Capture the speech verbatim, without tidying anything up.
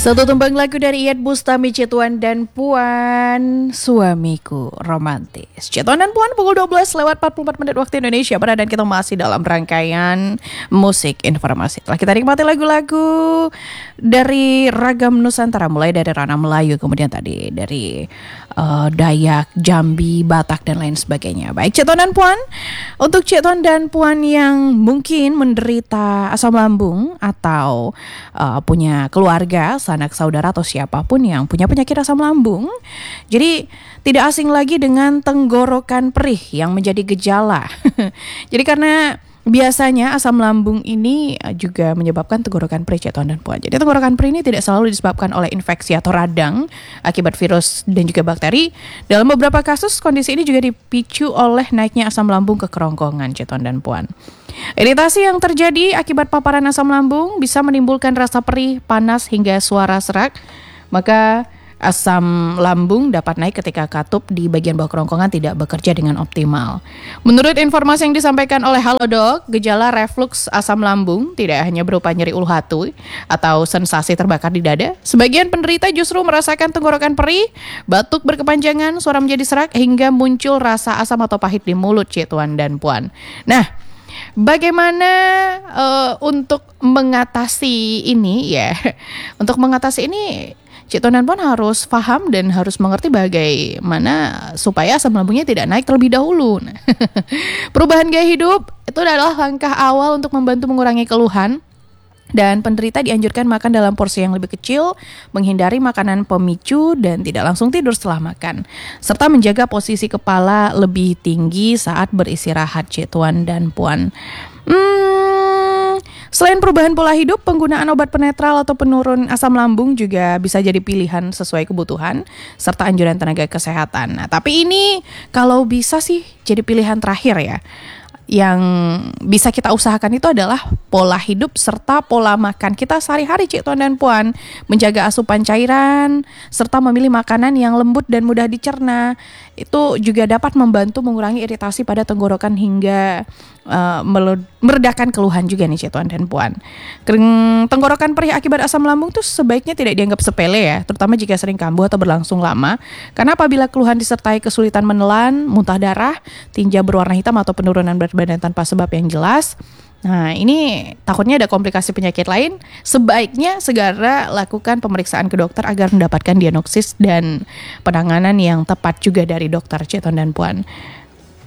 Satu tumbang lagu dari Iyeth Bustami, Cituan dan Puan, Suamiku Romantis. Cituan dan Puan pukul dua belas lewat empat puluh empat menit waktu Indonesia Barat, dan kita masih dalam rangkaian musik informasi. Telah kita nikmati lagu-lagu dari ragam Nusantara, mulai dari ranah Melayu, kemudian tadi dari uh, Dayak, Jambi, Batak, dan lain sebagainya. Baik Cituan dan Puan, untuk Cituan dan Puan yang mungkin menderita asam lambung atau uh, punya keluarga, sanak saudara atau siapapun yang punya penyakit asam lambung, jadi tidak asing lagi dengan tenggorokan perih yang menjadi gejala. Jadi karena biasanya asam lambung ini juga menyebabkan tenggorokan perih, Cituan dan Puan. Jadi tenggorokan perih ini tidak selalu disebabkan oleh infeksi atau radang akibat virus dan juga bakteri. Dalam beberapa kasus kondisi ini juga dipicu oleh naiknya asam lambung ke kerongkongan, Cituan dan Puan. Iritasi yang terjadi akibat paparan asam lambung bisa menimbulkan rasa perih, panas, hingga suara serak. Maka asam lambung dapat naik ketika katup di bagian bawah kerongkongan tidak bekerja dengan optimal. Menurut informasi yang disampaikan oleh Halodoc, gejala refluks asam lambung tidak hanya berupa nyeri ulu hati atau sensasi terbakar di dada. Sebagian penderita justru merasakan tenggorokan perih, batuk berkepanjangan, suara menjadi serak, hingga muncul rasa asam atau pahit di mulut, Cituan dan Puan. Nah, bagaimana uh, untuk mengatasi ini ya? Untuk mengatasi ini, Cituan dan Puan harus paham dan harus mengerti bagaimana supaya asam lambungnya tidak naik terlebih dahulu. Nah, perubahan gaya hidup itu adalah langkah awal untuk membantu mengurangi keluhan. Dan penderita dianjurkan makan dalam porsi yang lebih kecil, menghindari makanan pemicu, dan tidak langsung tidur setelah makan, serta menjaga posisi kepala lebih tinggi saat beristirahat, Cituan dan Puan. Hmm, selain perubahan pola hidup, penggunaan obat penetral atau penurun asam lambung juga bisa jadi pilihan sesuai kebutuhan serta anjuran tenaga kesehatan. Nah, tapi ini kalau bisa sih jadi pilihan terakhir ya. Yang bisa kita usahakan itu adalah pola hidup serta pola makan kita sehari-hari, Cituan dan Puan. Menjaga asupan cairan serta memilih makanan yang lembut dan mudah dicerna. Itu juga dapat membantu mengurangi iritasi pada tenggorokan hingga uh, meredakan keluhan juga nih, Cituan dan Puan. Tenggorokan perih akibat asam lambung itu sebaiknya tidak dianggap sepele ya, terutama jika sering kambuh atau berlangsung lama. Karena apabila keluhan disertai kesulitan menelan, muntah darah, tinja berwarna hitam, atau penurunan berat badan tanpa sebab yang jelas, nah ini takutnya ada komplikasi penyakit lain. Sebaiknya segera lakukan pemeriksaan ke dokter agar mendapatkan diagnosis dan penanganan yang tepat juga dari dokter, Cituan dan Puan.